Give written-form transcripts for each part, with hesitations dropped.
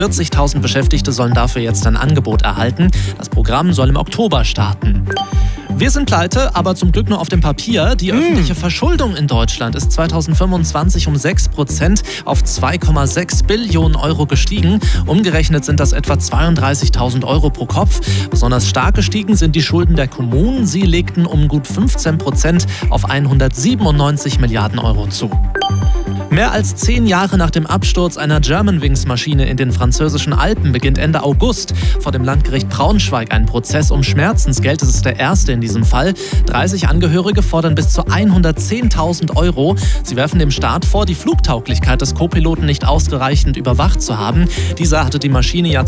40.000 Beschäftigte sollen dafür jetzt ein Angebot erhalten. Das Programm soll im Oktober starten. Wir sind pleite, aber zum Glück nur auf dem Papier. Die öffentliche Verschuldung in Deutschland ist 2025 um 6% auf 2,6 Billionen Euro gestiegen. Umgerechnet sind das etwa 32.000 Euro pro Kopf. Besonders stark gestiegen sind die Schulden der Kommunen. Sie legten um gut 15% auf 197 Milliarden Euro zu. Mehr als 10 Jahre nach dem Absturz einer Germanwings-Maschine in den französischen Alpen beginnt Ende August vor dem Landgericht Braunschweig ein Prozess um Schmerzensgeld. Es ist der erste in diesem Fall. 30 Angehörige fordern bis zu 110.000 Euro. Sie werfen dem Staat vor, die Flugtauglichkeit des Co-Piloten nicht ausreichend überwacht zu haben. Dieser hatte die Maschine ja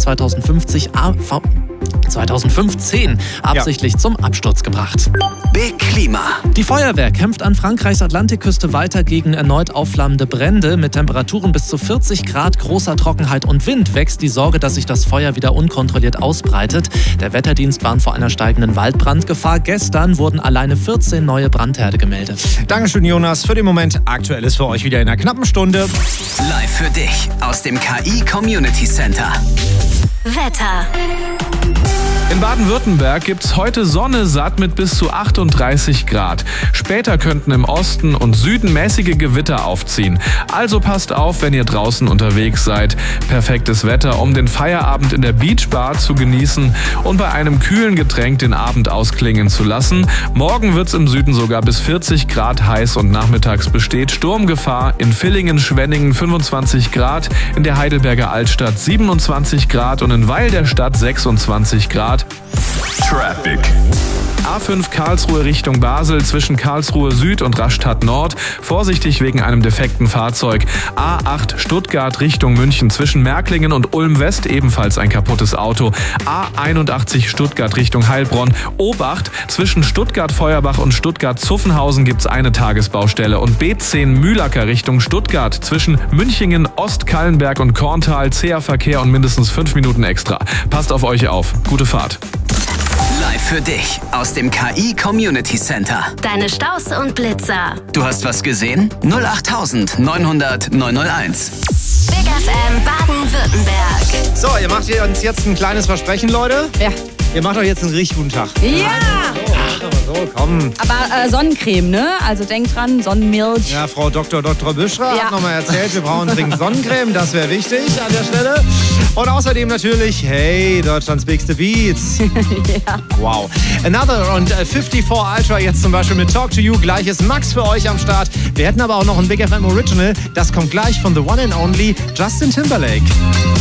2015 absichtlich zum Absturz gebracht. Big Klima. Die Feuerwehr kämpft an Frankreichs Atlantikküste weiter gegen erneut aufflammende Brände. Mit Temperaturen bis zu 40 Grad, großer Trockenheit und Wind wächst die Sorge, dass sich das Feuer wieder unkontrolliert ausbreitet. Der Wetterdienst warnt vor einer steigenden Waldbrandgefahr. Gestern wurden alleine 14 neue Brandherde gemeldet. Dankeschön, Jonas. Für den Moment Aktuelles für euch wieder in einer knappen Stunde. Live für dich aus dem KI Community Center. Wetter. In Baden-Württemberg gibt's heute Sonne satt mit bis zu 38 Grad. Später könnten im Osten und Süden mäßige Gewitter aufziehen. Also passt auf, wenn ihr draußen unterwegs seid. Perfektes Wetter, um den Feierabend in der Beachbar zu genießen und bei einem kühlen Getränk den Abend ausklingen zu lassen. Morgen wird's im Süden sogar bis 40 Grad heiß und nachmittags besteht Sturmgefahr. In Villingen-Schwenningen 25 Grad, in der Heidelberger Altstadt 27 Grad und in Weil der Stadt 26 Grad. Traffic. A5 Karlsruhe Richtung Basel zwischen Karlsruhe Süd und Rastatt Nord. Vorsichtig wegen einem defekten Fahrzeug. A8 Stuttgart Richtung München zwischen Märklingen und Ulm West ebenfalls ein kaputtes Auto. A81 Stuttgart Richtung Heilbronn. Obacht, zwischen Stuttgart-Feuerbach und Stuttgart-Zuffenhausen gibt's eine Tagesbaustelle. Und B10 Mühlacker Richtung Stuttgart zwischen Münchingen, Ostkallenberg und Korntal zäher Verkehr und mindestens 5 Minuten extra. Passt auf euch auf. Gute Fahrt. Live für dich aus dem KI Community Center. Deine Staus und Blitzer. Du hast was gesehen? 08000 900 901. Big FM Baden-Württemberg. So, ihr macht uns jetzt ein kleines Versprechen, Leute. Ja. Ihr macht euch jetzt einen richtig guten Tag. Ja! So, komm. Aber Sonnencreme, ne? Also denkt dran, Sonnenmilch. Ja, Frau Dr. Büschra Ja. hat nochmal erzählt, wir brauchen dringend Sonnencreme. Das wäre wichtig an der Stelle. Und außerdem natürlich, hey, Deutschlands Bigste Beats. Ja. Wow. Another und 54 Ultra jetzt zum Beispiel mit Talk to You. Gleiches Max für euch am Start. Wir hätten aber auch noch ein Big FM Original. Das kommt gleich von The One and Only Justin Timberlake.